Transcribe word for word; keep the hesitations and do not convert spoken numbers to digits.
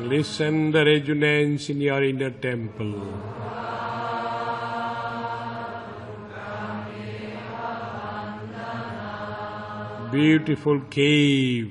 Listen the resonance in your inner temple. Beautiful cave.